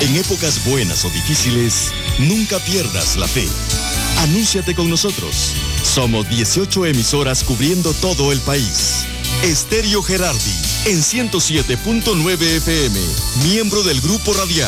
En épocas buenas o difíciles, nunca pierdas la fe. Anúnciate con nosotros. Somos 18 emisoras cubriendo todo el país. Estéreo Gerardi, en 107.9 FM, miembro del Grupo Radial.